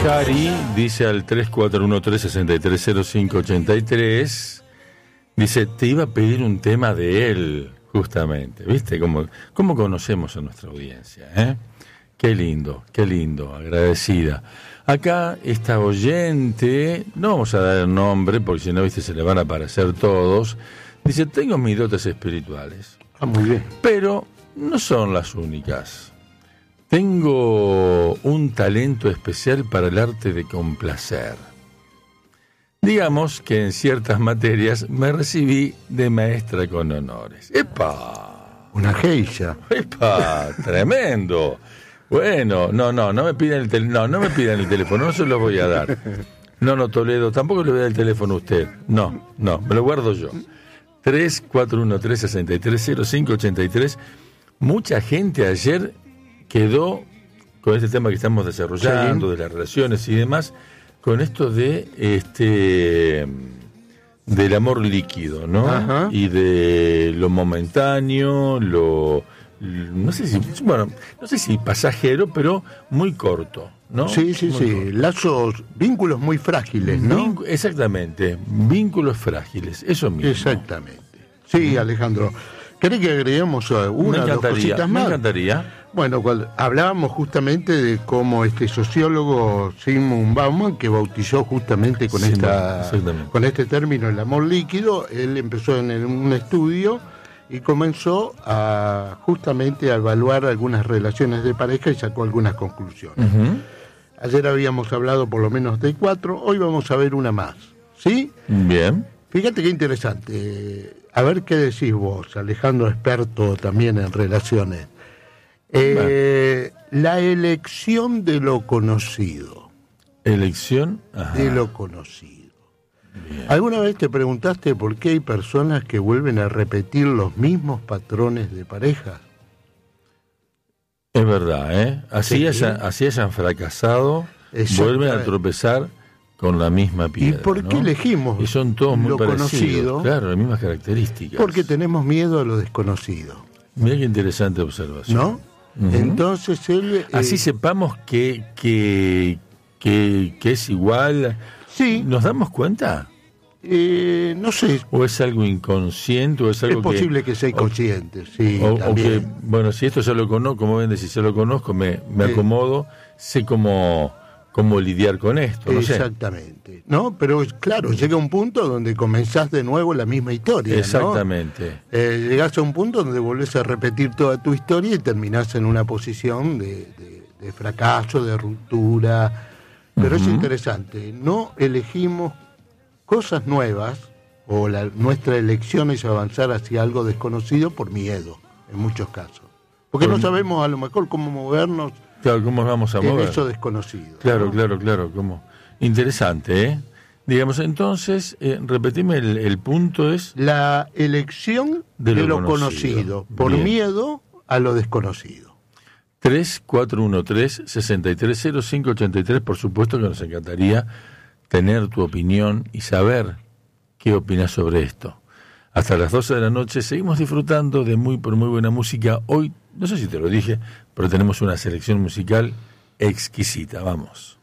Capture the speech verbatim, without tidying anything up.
Cari dice al tres cuatro uno tres, seis tres cero cinco ocho tres, dice, te iba a pedir un tema de él, justamente, ¿viste? Cómo, cómo conocemos a nuestra audiencia, ¿eh? Qué lindo, qué lindo, agradecida. Acá esta oyente, no vamos a dar el nombre porque si no, viste, se le van a aparecer todos, dice, tengo mis dotes espirituales. Ah, muy bien. Pero no son las únicas. Tengo un talento especial para el arte de complacer. Digamos que en ciertas materias me recibí de maestra con honores. ¡Epa! Una geisha. ¡Epa! ¡Tremendo! Bueno, no, no, no me pidan el teléfono, no, no me pidan el teléfono, no se lo voy a dar. No, no, Toledo, tampoco le voy a dar el teléfono a usted. No, no, me lo guardo yo. tres cuatro uno tres, seis tres cero cinco ocho tres. Mucha gente ayer quedó con este tema que estamos desarrollando, sí, de las relaciones y demás, con esto de este del amor líquido, ¿no? Ajá. Y de lo momentáneo, lo no sé si bueno, no sé si pasajero, pero muy corto, ¿no? Sí, sí, muy sí, corto. Lazos, vínculos muy frágiles, ¿no? Vínculos, exactamente, vínculos frágiles, eso mismo. Exactamente. Sí, Alejandro. ¿Querés que agreguemos una o dos cositas más? Me encantaría. Bueno, cuando hablábamos justamente de cómo este sociólogo Zygmunt Bauman, que bautizó justamente con sí, esta con este término el amor líquido, él empezó en el, un estudio y comenzó a justamente a evaluar algunas relaciones de pareja y sacó algunas conclusiones. Uh-huh. Ayer habíamos hablado por lo menos de cuatro, hoy vamos a ver una más, ¿sí? Bien. Fíjate qué interesante. A ver qué decís vos, Alejandro, experto también en relaciones. Eh, la elección de lo conocido. ¿Elección? Ajá. De lo conocido. Bien. ¿Alguna vez te preguntaste por qué hay personas que vuelven a repetir los mismos patrones de pareja? Es verdad, ¿eh? Así, sí, hayan, así hayan fracasado, vuelven a tropezar con la misma piedra. ¿Y por qué, ¿no?, elegimos y son todos muy lo parecidos, conocido? Claro, las mismas características. Porque tenemos miedo a lo desconocido. Mira qué interesante observación. ¿No? Uh-huh. Entonces él... Eh, así sepamos que, que, que, que es igual. Sí. ¿Nos damos cuenta? Eh, no sé. ¿O es algo inconsciente? O es algo es posible que, que sea inconsciente, o, sí. O, o que, bueno, si esto ya lo conozco, como ven, si ya lo conozco, me, me eh. acomodo, sé cómo... cómo lidiar con esto, no Exactamente. sé. No, pero claro, llega un punto donde comenzás de nuevo la misma historia. Exactamente. ¿No? Eh, llegás a un punto donde volvés a repetir toda tu historia y terminás en una posición de, de, de fracaso, de ruptura. Pero uh-huh. es interesante. No elegimos cosas nuevas, o la, nuestra elección es avanzar hacia algo desconocido por miedo, en muchos casos. Porque por... no sabemos a lo mejor cómo movernos. Claro, ¿cómo vamos a mover? En eso desconocido. Claro, ¿no? claro, claro. ¿Cómo? Interesante, ¿eh? Digamos, entonces, eh, repetime, el, el punto es... La elección de lo, de lo conocido, conocido por Bien. Miedo a lo desconocido. tres cuatro uno tres, seis tres cero cinco ocho tres, por supuesto que nos encantaría tener tu opinión y saber qué opinas sobre esto. Hasta las doce de la noche seguimos disfrutando de muy, pero muy buena música. Hoy, no sé si te lo dije, pero tenemos una selección musical exquisita. Vamos.